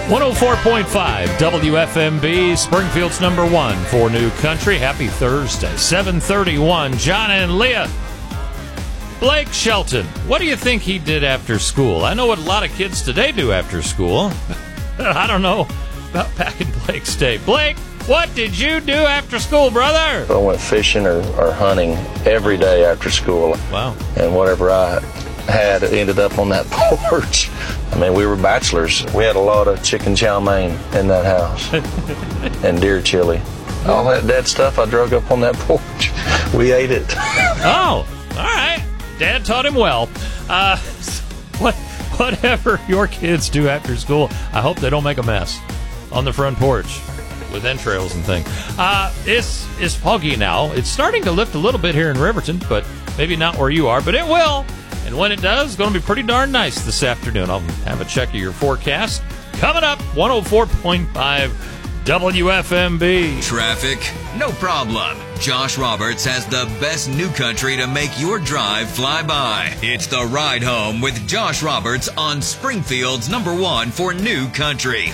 104.5 WFMB, Springfield's number one for New Country. Happy Thursday, 7:31. John and Leah. Blake Shelton, what do you think he did after school? I know what a lot of kids today do after school. I don't know about back in Blake's day. Blake, what did you do after school, brother? I went fishing or hunting every day after school. Wow. And whatever I had ended up on that porch. I mean, we were bachelors. We had a lot of chicken chow mein in that house and deer chili. All that dead stuff I drug up on that porch. We ate it. Oh, all right. Dad taught him well. Whatever your kids do after school, I hope they don't make a mess on the front porch with entrails and things. It's foggy now. It's starting to lift a little bit here in Riverton, but maybe not where you are, but it will. And when it does, it's going to be pretty darn nice this afternoon. I'll have a check of your forecast coming up. 104.5 WFMB. Traffic? No problem. Josh Roberts has the best New Country to make your drive fly by. It's The Ride Home with Josh Roberts on Springfield's number one for New Country.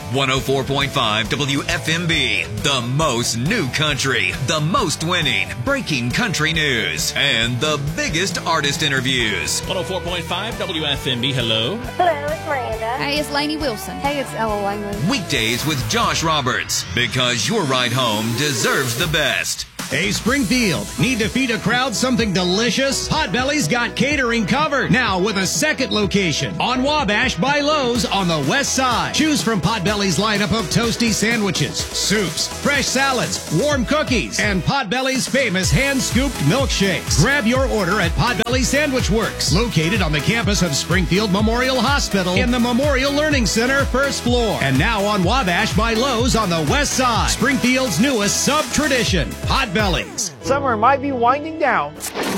104.5 WFMB. The most New Country, the most winning, breaking country news, and the biggest artist interviews. 104.5 WFMB. Hello. Hello, it's Miranda. Hey, it's Lainey Wilson. Hey, it's Ella Langley. Weekdays with Josh Roberts, because your ride home deserves the best. Hey, Springfield, need to feed a crowd something delicious? Potbelly's got catering covered. Now with a second location on Wabash by Lowe's on the west side. Choose from Potbelly's lineup of toasty sandwiches, soups, fresh salads, warm cookies, and Potbelly's famous hand-scooped milkshakes. Grab your order at Potbelly Sandwich Works, located on the campus of Springfield Memorial Hospital in the Memorial Learning Center, first floor. And now on Wabash by Lowe's on the west side. Springfield's newest sub-tradition, Potbelly's. Summer might be winding down,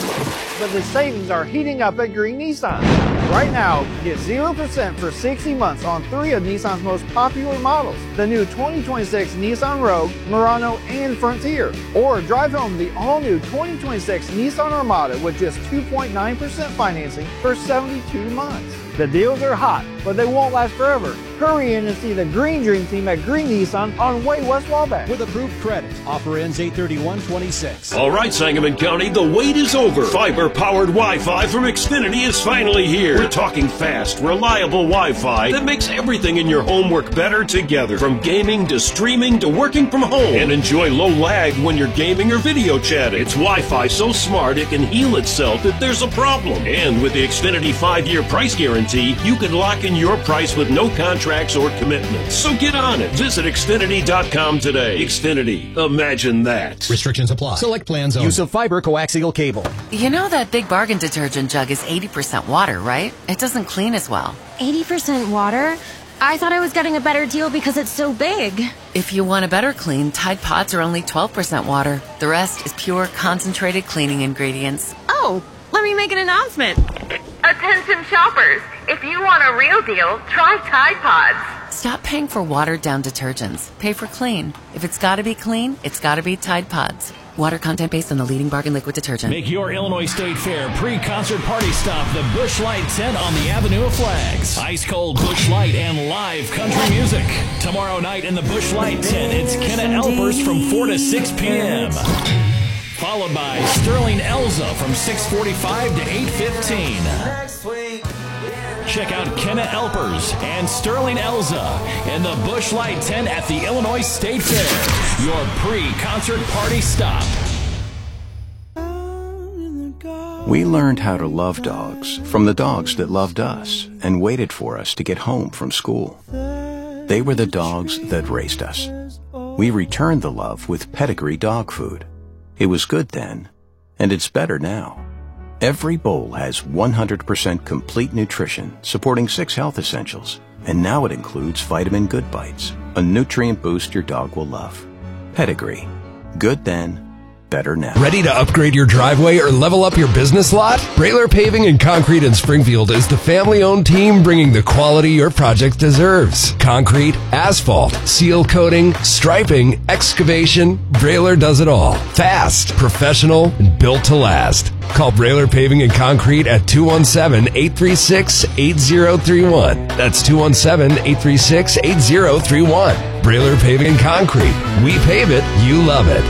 but the savings are heating up at Green Nissan. Right now, get 0% for 60 months on 3 of Nissan's most popular models. The new 2026 Nissan Rogue, Murano, and Frontier. Or drive home the all-new 2026 Nissan Armada with just 2.9% financing for 72 months. The deals are hot, but they won't last forever. Hurry in and see the Green Dream Team at Green Nissan on Way West Wabash. With approved credit. Offer ends 8/31/26. All right, Sangamon County, the wait is over. Fiber-powered Wi-Fi from Xfinity is finally here. We're talking fast, reliable Wi-Fi that makes everything in your home work better together. From gaming to streaming to working from home. And enjoy low lag when you're gaming or video chatting. It's Wi-Fi so smart it can heal itself if there's a problem. And with the Xfinity 5-year price guarantee, you can lock in your price with no contracts or commitments. So get on it. Visit Xfinity.com today. Xfinity. Imagine that. Restrictions apply. Select plans only. Use of fiber coaxial cable. You know that Big Bargain detergent jug is 80% water, right? It doesn't clean as well. 80% water? I thought I was getting a better deal because it's so big. If you want a better clean, Tide Pods are only 12% water. The rest is pure, concentrated cleaning ingredients. Oh, let me make an announcement. Attention shoppers, if you want a real deal, try Tide Pods. Stop paying for watered-down detergents. Pay for clean. If it's gotta be clean, it's gotta be Tide Pods. Water content based on the leading bargain liquid detergent. Make your Illinois State Fair pre-concert party stop the Busch Light tent on the Avenue of Flags. Ice-cold Busch Light and live country music. Tomorrow night in the Busch Light tent, it's Kenna Elpers from 4 to 6 p.m. Followed by Sterling Elza from 6:45 to 8:15. Check out Kenna Elpers and Sterling Elza in the Busch Light tent at the Illinois State Fair. Your pre-concert party stop. We learned how to love dogs from the dogs that loved us and waited for us to get home from school. They were the dogs that raised us. We returned the love with Pedigree dog food. It was good then, and it's better now. Every bowl has 100% complete nutrition, supporting 6 health essentials. And now it includes Vitamin Good Bites, a nutrient boost your dog will love. Pedigree. Good then, better now. Ready to upgrade your driveway or level up your business lot? Brayler Paving and Concrete in Springfield is the family-owned team bringing the quality your project deserves. Concrete, asphalt, seal coating, striping, excavation. Brayler does it all. Fast, professional, and built to last. Call Brailer Paving and Concrete at 217-836-8031. That's 217-836-8031. Brailer Paving and Concrete. We pave it, you love it.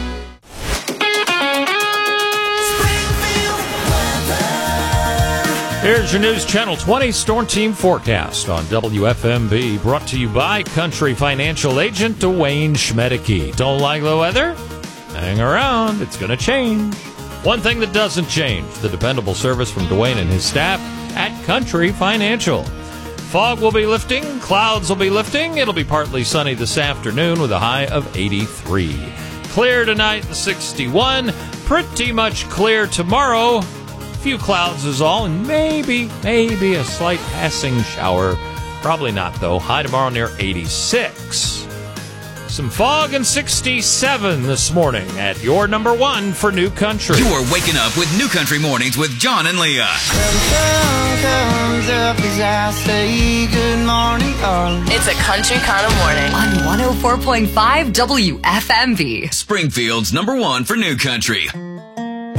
Here's your News Channel 20 Storm Team Forecast on WFMB, brought to you by Country Financial Agent Dwayne Schmedeke. Don't like the weather? Hang around, it's going to change. One thing that doesn't change, the dependable service from Dwayne and his staff at Country Financial. Fog will be lifting, clouds will be lifting. It'll be partly sunny this afternoon with a high of 83. Clear tonight, the 61. Pretty much clear tomorrow. Few clouds is all, and maybe a slight passing shower. Probably not, though. High tomorrow near 86. Some fog and 67 this morning at your number one for New Country. You are waking up with New Country Mornings with John and Leah. It's a country kind of morning on 104.5 WFMV. Springfield's number one for New Country.